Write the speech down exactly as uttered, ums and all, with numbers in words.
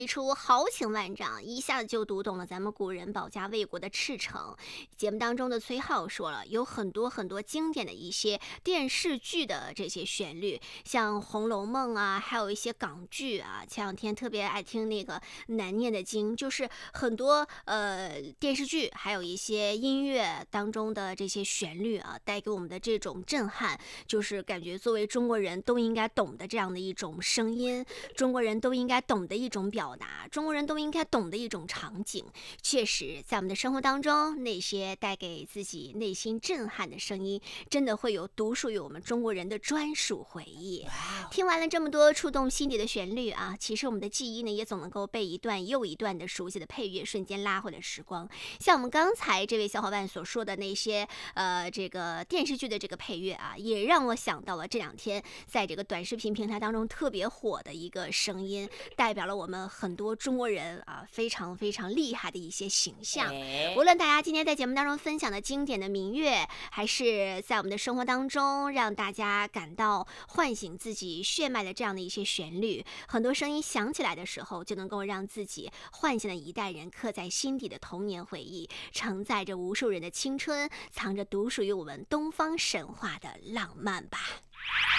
一出豪情万丈，一下子就读懂了咱们古人保家卫国的赤诚。节目当中的崔浩说了，有很多很多经典的一些电视剧的这些旋律，像《红楼梦》啊，还有一些港剧啊。前两天特别爱听那个难念的经，就是很多呃电视剧，还有一些音乐当中的这些旋律啊，带给我们的这种震撼，就是感觉作为中国人都应该懂得这样的一种声音，中国人都应该懂得一种表达，中国人都应该懂得一种场景。确实在我们的生活当中，那些带给自己内心震撼的声音，真的会有独属于我们中国人的专属回忆。听完了这么多触动心底的旋律啊，其实我们的记忆呢，也总能够被一段又一段的熟悉的配乐瞬间拉回了时光。像我们刚才这位小伙伴所说的那些呃这个电视剧的这个配乐啊，也让我想到了这两天在这个短视频平台当中特别火的一个声音，代表了我们很多中国人啊非常非常厉害的一些形象。无论大家今天在节目当中分享的经典的民乐，还是在我们的生活当中让大家感到唤醒自己血脉的这样的一些旋律，很多声音响起来的时候，就能够让自己唤醒了一代人刻在心底的童年回忆，承载着无数人的青春，藏着独属于我们东方神话的浪漫吧。